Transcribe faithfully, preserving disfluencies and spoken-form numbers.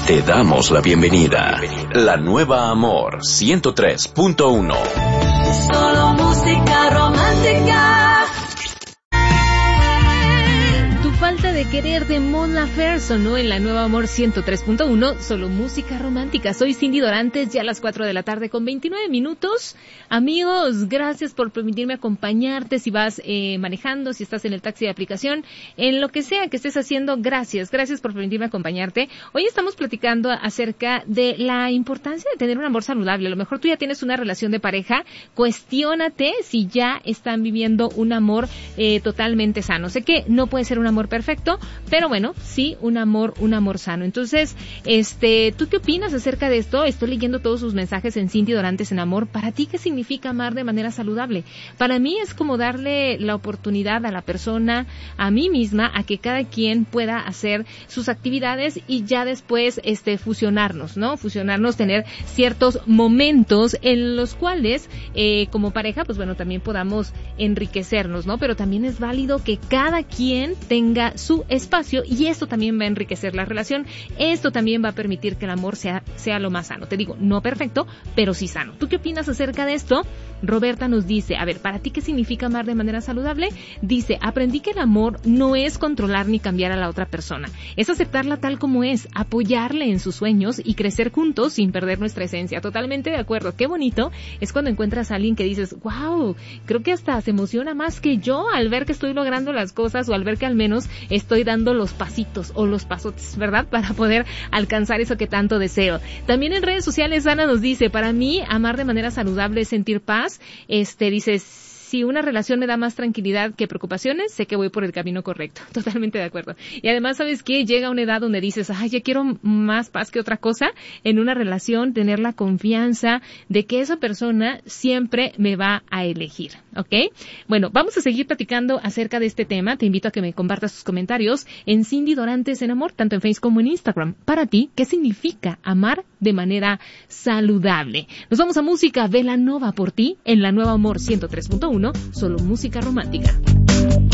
Te damos la bienvenida. La nueva Amor ciento tres punto uno. Solo música romántica. Falta de querer de Mon Laferte sonó en la nueva Amor ciento tres punto uno, solo música romántica. Soy Cindy Dorantes, ya a las cuatro de la tarde con veintinueve minutos. Amigos, gracias por permitirme acompañarte si vas eh, manejando, si estás en el taxi de aplicación, en lo que sea que estés haciendo, gracias, gracias por permitirme acompañarte. Hoy estamos platicando acerca de la importancia de tener un amor saludable. A lo mejor tú ya tienes una relación de pareja, cuestiónate si ya están viviendo un amor eh, totalmente sano. Sé que no puede ser un amor perfecto, pero bueno, sí, un amor, un amor sano. Entonces, este, ¿tú qué opinas acerca de esto? Estoy leyendo todos sus mensajes en Cindy Dorantes en Amor. ¿Para ti qué significa amar de manera saludable? Para mí es como darle la oportunidad a la persona, a mí misma, a que cada quien pueda hacer sus actividades y ya después, este, fusionarnos, ¿no? Fusionarnos, tener ciertos momentos en los cuales, eh, como pareja, pues bueno, también podamos enriquecernos, ¿no? Pero también es válido que cada quien tenga su espacio y esto también va a enriquecer la relación. Esto también va a permitir que el amor sea, sea lo más sano. Te digo, no perfecto, pero sí sano. ¿Tú qué opinas acerca de esto? Roberta nos dice, a ver, ¿para ti qué significa amar de manera saludable? Dice, aprendí que el amor no es controlar ni cambiar a la otra persona. Es aceptarla tal como es, apoyarle en sus sueños y crecer juntos sin perder nuestra esencia. Totalmente de acuerdo. Qué bonito es cuando encuentras a alguien que dices, wow, creo que hasta se emociona más que yo al ver que estoy logrando las cosas o al ver que al menos estoy dando los pasitos o los pasotes, ¿verdad? Para poder alcanzar eso que tanto deseo. También en redes sociales Ana nos dice, para mí amar de manera saludable es sentir paz. Este, dice, si una relación me da más tranquilidad que preocupaciones, sé que voy por el camino correcto. Totalmente de acuerdo. Y además, ¿sabes qué? Llega una edad donde dices, ay, ya quiero más paz que otra cosa en una relación, tener la confianza de que esa persona siempre me va a elegir, ¿ok? Bueno, vamos a seguir platicando acerca de este tema. Te invito a que me compartas tus comentarios en Cindy Dorantes en Amor, tanto en Facebook como en Instagram. Para ti, ¿qué significa amar de manera saludable? Nos vamos a música. Velanova por ti en la nueva Amor ciento tres punto uno. Solo música romántica.